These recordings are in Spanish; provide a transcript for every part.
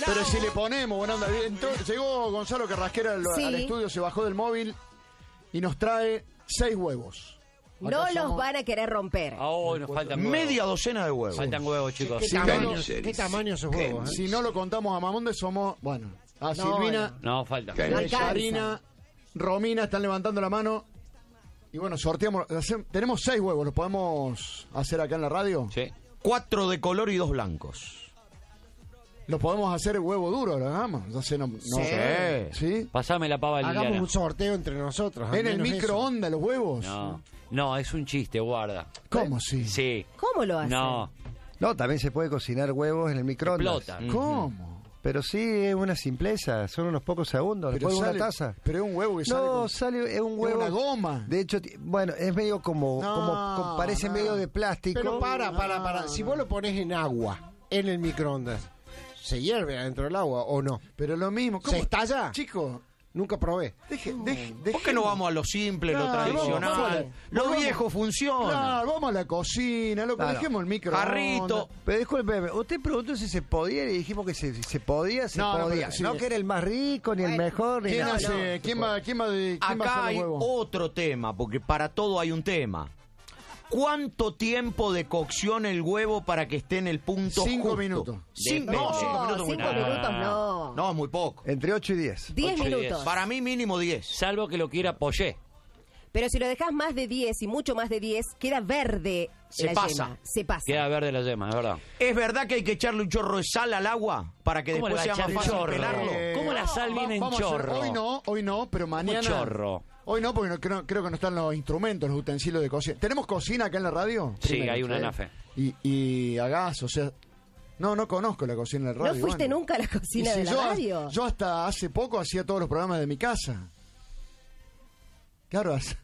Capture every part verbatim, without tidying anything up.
Pero si le ponemos, buena onda. Entró- llegó Gonzalo Carrasquera al, Sí. al estudio, se bajó del móvil y nos trae seis huevos. No Acá los somos- van a querer romper. Ah, hoy nos faltan huevos. Media docena de huevos. Faltan huevos, chicos. ¿Qué, Sí, tamaño, no, ¿Qué tamaño esos huevos? eh? Si no lo contamos a Mamonde, somos, bueno, a Silvina, No, falta. ¿Qué? No alcanza. Karina, Romina están levantando la mano. Y bueno, sorteamos. hace- Tenemos seis huevos, ¿los podemos hacer acá en la radio? Sí. Cuatro de color y dos blancos. Los podemos hacer huevo duro, ¿lo hagamos? Ya sé, no, no- Sí. ¿Sí? Pasame la pava Hagamos Liliana. un sorteo entre nosotros. al ¿En el menos eso. microondas los huevos? No, no, es un chiste, guarda. ¿Cómo sí? Sí. ¿Cómo lo hacen? No, No, también se puede cocinar huevos en el microondas. explota. ¿Cómo? Pero sí, es una simpleza, son unos pocos segundos, después de una sale- taza. Pero es un huevo que sale No, con- sale, es un es huevo. una goma. De hecho, ti- bueno, es medio como, No, como, como- parece no. medio de plástico. Pero para, para, para. Si vos lo pones en agua, en el microondas, ¿se hierve adentro del agua o no? Pero lo mismo. ¿cómo? ¿Se estalla? Chico, Nunca probé. deje, deje, ¿Por qué no vamos a lo simple, lo Claro, tradicional? vamos, Lo vamos. viejo funciona. Claro, vamos a la cocina, loco, Claro. dejemos el micro. Jarrito. Pero discúlpeme, usted preguntó si se podía y dijimos que se, si se podía, se No, no, podía. pero sí. No que era el más rico, ni el Bueno, mejor, ni ¿Quién, nada. hace, No. ¿quién, va, ¿Quién va de quién va a Acá hacer hay los huevos? otro tema, porque para todo hay un tema. ¿Cuánto tiempo de cocción el huevo para que esté en el punto Cinco justo? minutos. Cinco, Depende. no, cinco No, minutos. muy cinco poco. minutos no. No, es muy poco. Entre ocho y diez. Diez Ocho y diez. minutos. Para mí mínimo diez. Salvo que lo quiera pollé. Pero si lo dejas más de diez y mucho más de diez, queda verde Se la pasa. yema. Se pasa. Queda verde la yema, es verdad. ¿Es verdad que hay que echarle un chorro de sal al agua para que ¿Cómo le después va a sea más echar fácil chorro? pelarlo? Eh, ¿Cómo la sal va- viene en vamos a hacer- chorro? Hoy no, hoy no, pero mañana. chorro. Hoy no, porque no, creo, creo que no están los instrumentos, los utensilios de cocina. ¿Tenemos cocina acá en la radio? Sí, Primero, hay una ¿sí? nafe. Y, y a gas, o sea. No, no conozco la cocina de la ¿No radio. fuiste bueno. nunca a la Y cocina si de la yo, radio? yo hasta hace poco hacía todos los programas de mi casa. Claro, hace-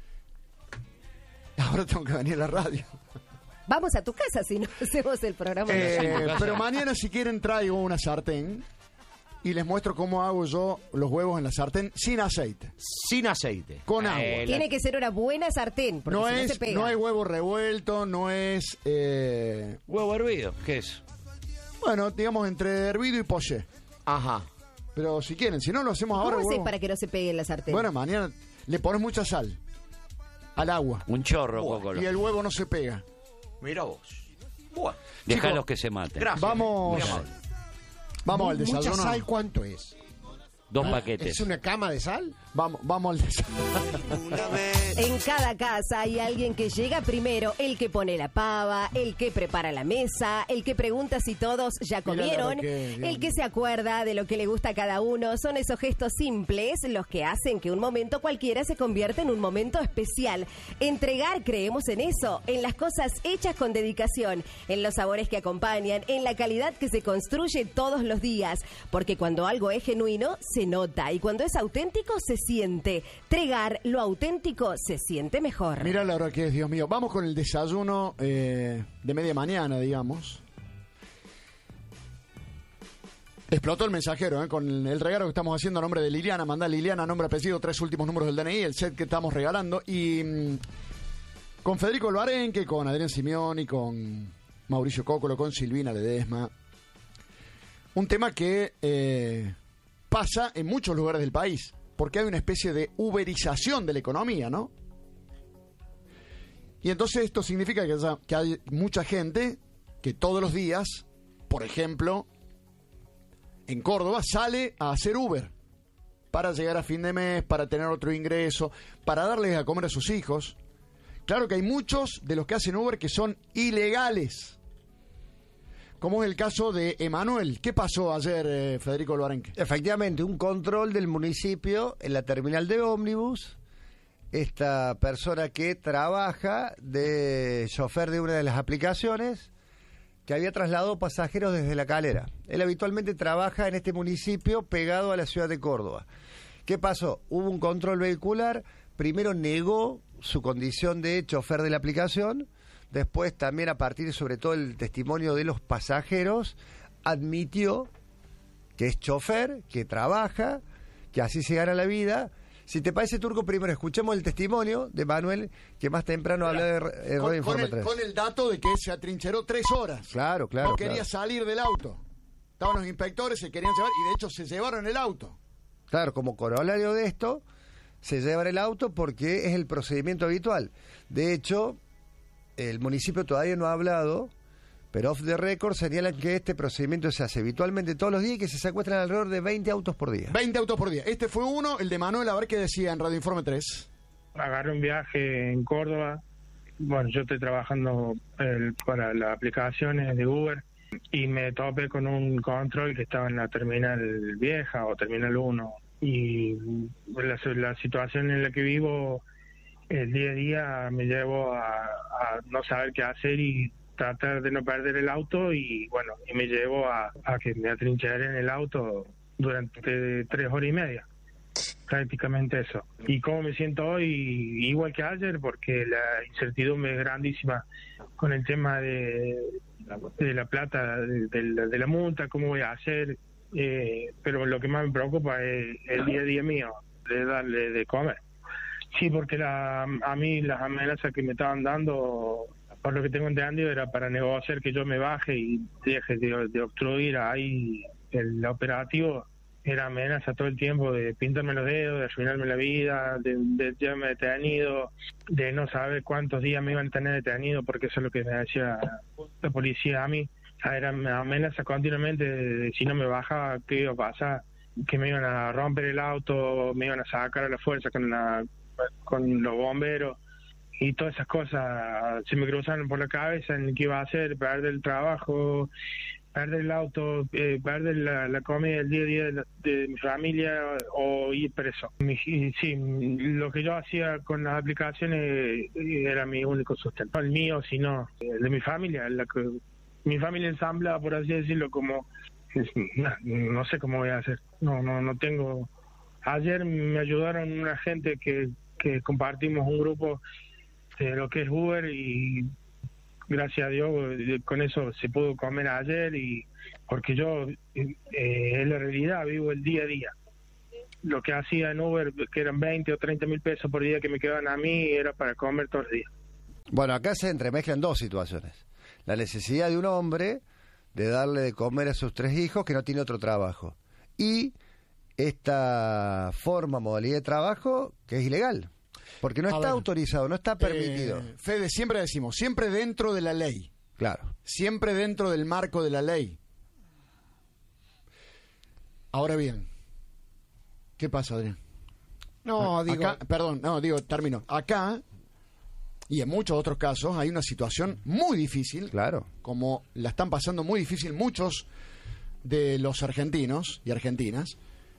ahora tengo que venir a la radio. Vamos a tu casa si no hacemos el programa. Eh, pero mañana si quieren traigo una sartén y les muestro cómo hago yo los huevos en la sartén sin aceite, Sin aceite. con Eh, agua. la- Tiene que ser una buena sartén, porque No si no es, se pega. no hay huevo revuelto, no es, eh, Huevo hervido, ¿qué es? bueno, digamos entre hervido y poché. Ajá. Pero si quieren, si no lo hacemos ahora. ¿Cómo haces huevo. para que no se pegue en la sartén? Bueno, mañana le pones mucha sal al agua Un chorro, Cocolo. y el huevo no se pega. Mira vos. Bueno. Déjalos Chicos, que se maten. Gracias. Vamos, Muy amable. vamos al Mucha desayuno. sal, ¿cuánto es? Dos paquetes. ¿Es una cama de sal? Vamos, vamos al desayuno. En cada casa hay alguien que llega primero, el que pone la pava, el que prepara la mesa, el que pregunta si todos ya Mirá la comieron, Raquel, bien. el que se acuerda de lo que le gusta a cada uno. Son esos gestos simples los que hacen que un momento cualquiera se convierta en un momento especial. Entregar, creemos en eso, en las cosas hechas con dedicación, en los sabores que acompañan, en la calidad que se construye todos los días. Porque cuando algo es genuino, se nota. Y cuando es auténtico, se siente. Tregar lo auténtico se siente mejor. Mira la hora que es, Dios mío. Vamos con el desayuno eh, de media mañana, digamos. Explotó el mensajero, ¿eh? Con el regalo que estamos haciendo a nombre de Liliana. Manda Liliana, nombre, apellido, tres últimos números del D N I, el set que estamos regalando. Y mm, con Federico Albarenque, con Adrián Simeoni, con Mauricio Cócolo, con Silvina Ledesma. Un tema que eh, pasa en muchos lugares del país, porque hay una especie de uberización de la economía, ¿no? Y entonces esto significa que, haya- que hay mucha gente que todos los días, por ejemplo, en Córdoba, sale a hacer Uber para llegar a fin de mes, para tener otro ingreso, para darles a comer a sus hijos. Claro que hay muchos de los que hacen Uber que son ilegales, como es el caso de Emanuel. ¿Qué pasó ayer, eh, Federico Albarenque? Efectivamente, un control del municipio en la terminal de ómnibus. Esta persona que trabaja de chofer de una de las aplicaciones que había trasladado pasajeros desde La Calera. Él habitualmente trabaja en este municipio pegado a la ciudad de Córdoba. ¿Qué pasó? Hubo un control vehicular. Primero negó su condición de chofer de la aplicación. Después también, a partir sobre todo el testimonio de los pasajeros, admitió que es chofer, que trabaja, que así se gana la vida. Si te parece, Turco, primero escuchemos el testimonio de Manuel, que más temprano habla de eh, Radio Con, con Informe el, tres. con el dato de que se atrincheró tres horas. Claro, claro, No quería claro. salir del auto. estaban los inspectores, se querían llevar y de hecho se llevaron el auto. Claro, como corolario de esto, se lleva el auto porque es el procedimiento habitual. De hecho, el municipio todavía no ha hablado, pero off the record señalan que este procedimiento se hace habitualmente todos los días y que se secuestran alrededor de veinte autos por día. veinte autos por día. Este fue uno, el de Manuel, a ver qué decía en Radio Informe tres. Agarré un viaje en Córdoba. Bueno, yo estoy trabajando el, para las aplicaciones de Uber y me topé con un control que estaba en la terminal vieja o terminal uno. Y la, la situación en la que vivo el día a día me llevo a, a no saber qué hacer y tratar de no perder el auto y bueno, y me llevo a, a que me atrincheré en el auto durante tres horas y media. Prácticamente eso. ¿Y cómo me siento hoy? Igual que ayer, porque la incertidumbre es grandísima con el tema de, de la plata, de, de, la, de la multa, cómo voy a hacer. Eh, pero lo que más me preocupa es el día a día mío, de darle de comer. Sí, porque la, a mí las amenazas que me estaban dando, por lo que tengo entendido, era para negociar que yo me baje y deje de, de obstruir ahí el operativo. Era amenaza todo el tiempo de pintarme los dedos, de arruinarme la vida, de, de llevarme detenido, de no saber cuántos días me iban a tener detenido, porque eso es lo que me decía la policía a mí. Era amenaza continuamente de, de si no me bajaba, qué iba a pasar, que me iban a romper el auto, me iban a sacar a la fuerza con, la, con los bomberos, y todas esas cosas se me cruzaron por la cabeza en qué iba a hacer, perder el trabajo, perder el auto, eh, perder la, la comida del día a día de, la, de mi familia o ir preso. Mi, sí, lo que yo hacía con las aplicaciones era mi único sustento. El mío, sino el de mi familia, la que mi familia ensambla, por así decirlo, como no, no sé cómo voy a hacer. No, no, no tengo. Ayer me ayudaron una gente que, que compartimos un grupo de lo que es Uber y gracias a Dios con eso se pudo comer ayer y porque yo eh, en la realidad vivo el día a día. Lo que hacía en Uber, que eran veinte o treinta mil pesos por día que me quedaban a mí, era para comer todos los días. Bueno, acá se entremezclan dos situaciones. La necesidad de un hombre de darle de comer a sus tres hijos que no tiene otro trabajo. Y esta forma, modalidad de trabajo que es ilegal. Porque no A está ver, autorizado, no está permitido. Eh, Fede, siempre decimos, siempre dentro de la ley. Claro. Siempre dentro del marco de la ley. Ahora bien, ¿qué pasa, Adrián? No, A- digo, acá- perdón, no, digo, termino. Acá, y en muchos otros casos, hay una situación muy difícil, Claro. como la están pasando muy difícil muchos de los argentinos y argentinas,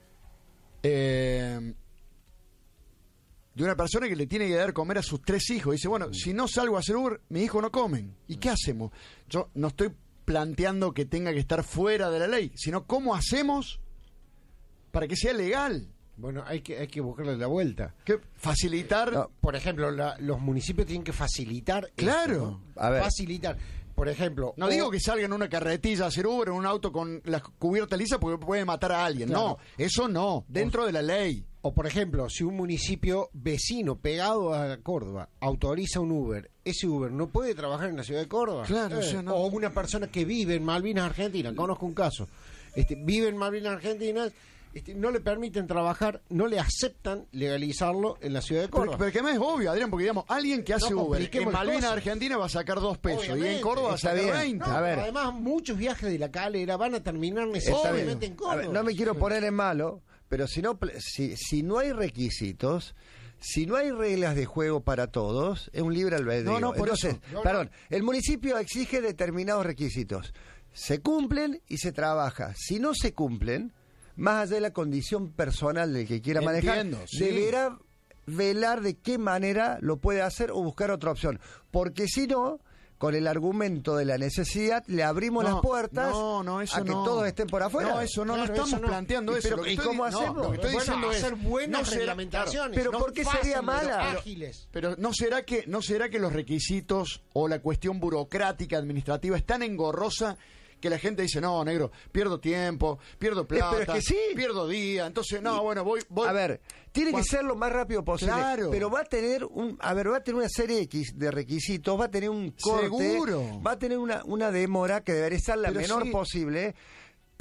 eh, de una persona que le tiene que dar comer a sus tres hijos. Dice, bueno, si no salgo a hacer Uber, mis hijos no comen. ¿Y qué hacemos? Yo no estoy planteando que tenga que estar fuera de la ley, sino cómo hacemos para que sea legal. bueno, hay que hay que buscarle la vuelta. Que facilitar... No. Por ejemplo, la- los municipios tienen que facilitar eso, Claro. ¿no? A ver. Facilitar. Por ejemplo, No o- digo que salga en una carretilla a hacer Uber en un auto con la cubierta lisa porque puede matar a alguien. Claro. No, eso no, dentro de la ley. O por ejemplo, si un municipio vecino pegado a Córdoba autoriza un Uber, ese Uber no puede trabajar en la ciudad de Córdoba. Claro, o sea, no. O una persona que vive en Malvinas Argentina, conozco un caso, este, vive en Malvinas Argentinas, este, no le permiten trabajar, no le aceptan legalizarlo en la ciudad de Pero, Córdoba. pero que más es obvio, Adrián, porque digamos, alguien que hace No Uber en compliquemos las Malvinas cosas. Argentina va a sacar dos pesos y Obviamente. en Córdoba va a Está sacar bien. veinte. No, A ver. además, muchos viajes de la calera van a terminar Está necesariamente bien. en A Córdoba. ver, no me quiero poner en malo, pero si no, pl- si, si no hay requisitos, si no hay reglas de juego para todos, es un libre albedrío. No, no, por Entonces, eso. No, no. perdón, el municipio exige determinados requisitos. Se cumplen y se trabaja. Si no se cumplen, más allá de la condición personal del que quiera manejar, Entiendo, sí. deberá velar de qué manera lo puede hacer o buscar otra opción. Porque si no, con el argumento de la necesidad, le abrimos No, las puertas no, no, eso a que no. todos estén por afuera. No, eso no, no Claro, estamos eso no. planteando ¿Y eso. pero- Lo que y estoy cómo di- no, hacemos? lo que estoy Bueno, diciendo es hacer buenas no será- reglamentaciones. Pero no ¿por qué fáciles, sería pero mala? ágiles. Pero no será que no será que los requisitos o la cuestión burocrática administrativa es tan engorrosa que la gente dice, no, negro, pierdo tiempo, pierdo plata, pero es que sí. pierdo día, entonces, no, bueno, voy... voy A ver, tiene que Cuan- ser lo más rápido posible. Claro. Pero va a tener un, a ver, va a tener una serie X de requisitos, va a tener un corte, Seguro. va a tener una, una demora que debería ser la Pero menor sí. posible.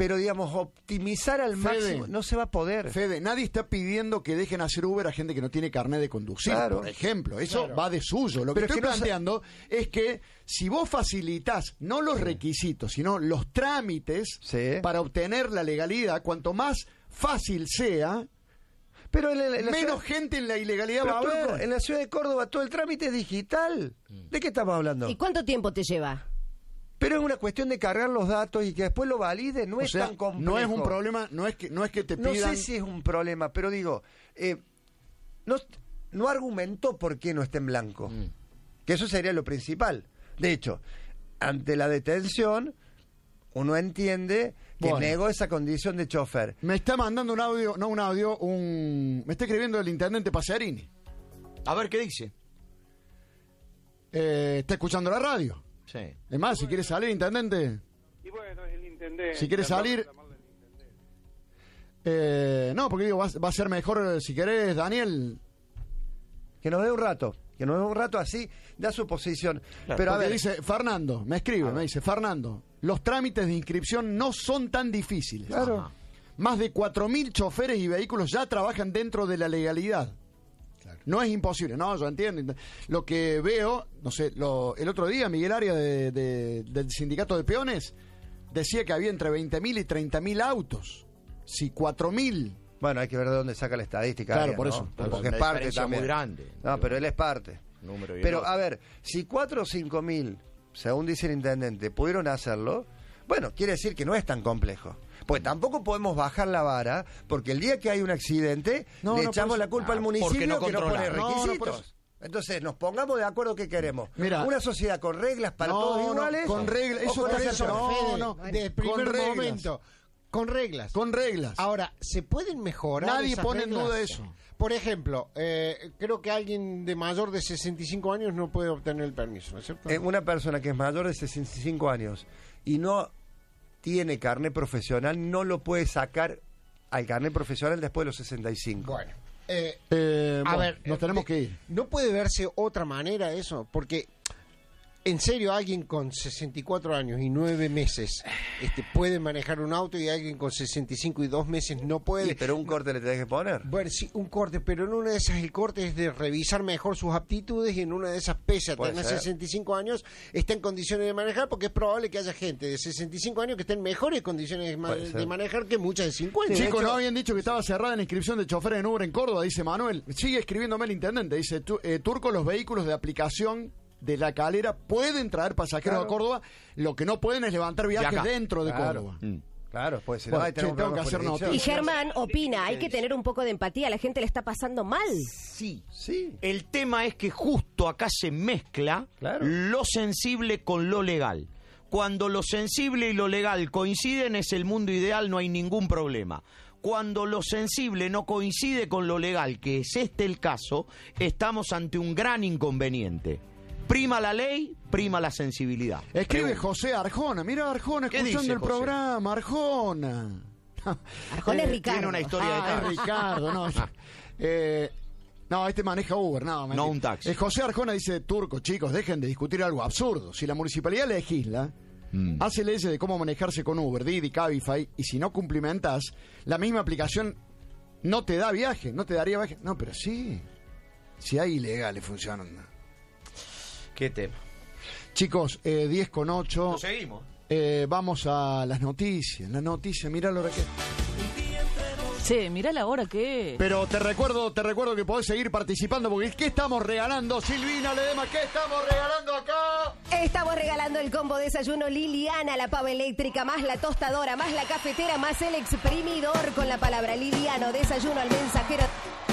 pero digamos, optimizar al Fede, máximo no se va a poder. Fede, nadie está pidiendo que dejen hacer Uber a gente que no tiene carnet de conducir, Claro. por ejemplo. Eso Claro. va de suyo. Lo Pero que es estoy que no se- planteando es que si vos facilitas no los requisitos, sino los trámites Sí. para obtener la legalidad, cuanto más fácil sea, Pero en, la- en la menos ciudad- gente en la ilegalidad pero, va a Turco, haber. en la ciudad de Córdoba todo el trámite es digital. ¿De qué estamos hablando? ¿Y cuánto tiempo te lleva? Pero es una cuestión de cargar los datos y que después lo valide, no O es sea, tan complejo. no es un problema, no es que, no es que te No pidan... sé si es un problema, pero digo, eh, no, no argumentó por qué no está en blanco. Que eso sería lo principal. De hecho, ante la detención, uno entiende que Bueno. negó esa condición de chofer. Me está mandando un audio, no un audio, un... Me está escribiendo el intendente Paserini. A ver qué dice. Eh, está escuchando la radio. Sí. Es más, si quiere salir, intendente... Y bueno, el intendente. Si quiere salir... Eh, no, porque digo, va, va a ser mejor, eh, si querés, Daniel... Que nos dé un rato, que nos dé un rato así, da su posición. Pero a Porque ver, dice, Fernando, me escribe, me dice, Fernando, los trámites de inscripción no son tan difíciles. Claro. Más de cuatro mil choferes y vehículos ya trabajan dentro de la legalidad. No es imposible, no, yo entiendo. Lo que veo, no sé, lo, el otro día Miguel Arias de, de- del sindicato de peones decía que había entre veinte mil y treinta mil autos. Si cuatro mil... bueno, hay que ver de dónde saca la estadística. Claro, Arias, por ¿no? eso. Porque Una es parte diferencia también. muy grande. No, pero él es parte. Número y Pero, otro. a ver, si cuatro o cinco mil, según dice el intendente, pudieron hacerlo, bueno, quiere decir que no es tan complejo. Pues tampoco podemos bajar la vara, porque el día que hay un accidente, No, le no, echamos por la eso- culpa Ah, al porque municipio no que no pone controla. No, no, requisitos. por eso. Entonces, nos pongamos de acuerdo qué queremos. Mira. Una sociedad con reglas para No, todos no, iguales. con reglas, o eso con por hacer eso, todo. no, Fede, no, de con primer reglas. momento, con reglas. Con reglas. Ahora, ¿se pueden mejorar? Nadie esas pone en reglas? duda eso. Por ejemplo, eh, creo que alguien de mayor de sesenta y cinco años no puede obtener el permiso, ¿no es cierto? Eh, una persona que es mayor de sesenta y cinco años y no tiene carnet profesional, no lo puede sacar al carnet profesional después de los sesenta y cinco. Bueno, eh, Eh, a bueno, ver, nos eh, tenemos eh, que ir. ¿no puede verse otra manera eso? Porque, en serio, alguien con sesenta y cuatro años y nueve meses este, puede manejar un auto y alguien con sesenta y cinco y dos meses no puede. Sí, pero un corte le tenés que poner. Bueno, sí, un corte, pero en una de esas el corte es de revisar mejor sus aptitudes y en una de esas, pese a Puede tener ser. sesenta y cinco años, está en condiciones de manejar, porque es probable que haya gente de sesenta y cinco años que esté en mejores condiciones de, ma- Puede ser. de manejar que muchas de cincuenta. Chicos, De hecho, no habían dicho que estaba cerrada la inscripción de choferes en Uber en Córdoba, dice Manuel. Sigue escribiéndome el intendente. Dice, tu- eh, Turco, los vehículos de aplicación de La Calera pueden traer pasajeros Claro. a Córdoba. Lo que no pueden es levantar viajes acá. dentro de Claro. Córdoba. Mm. Claro, pues si Bueno, no, ahí tenemos che, tengo problemas que hacer con Y noticias. Germán opina, hay que tener un poco de empatía, a la gente le está pasando mal. Sí. Sí. El tema es que justo acá se mezcla Claro. lo sensible con lo legal. Cuando lo sensible y lo legal coinciden es el mundo ideal, no hay ningún problema. Cuando lo sensible no coincide con lo legal, que es este el caso, estamos ante un gran inconveniente. Prima la ley, prima la sensibilidad. Escribe Pregunto. José Arjona. Mira Arjona ¿Qué escuchando dice el José? programa. Arjona. Arjona es Eh, Ricardo. Tiene una historia Ah, detrás. es Ricardo, no. Eh, no, este maneja Uber, no. mentira. No, un taxi. Eh, José Arjona dice, Turco, chicos, dejen de discutir algo absurdo. Si la municipalidad legisla, Mm. hace leyes de cómo manejarse con Uber, Didi, Cabify, y si no cumplimentas, la misma aplicación no te da viaje, no te daría viaje. No, pero sí. Si hay ilegales funcionando. ¿Qué tema? Chicos, eh, diez con ocho. ¿Lo seguimos? Eh, vamos a las noticias. Las noticias, mirá lo que... Che, mirá la hora que es. Pero te recuerdo, te recuerdo que podés seguir participando porque ¿qué estamos regalando, Silvina Ledema? ¿Qué estamos regalando acá? Estamos regalando el combo desayuno Liliana, la pava eléctrica, más la tostadora, más la cafetera, más el exprimidor con la palabra Liliano, desayuno al mensajero.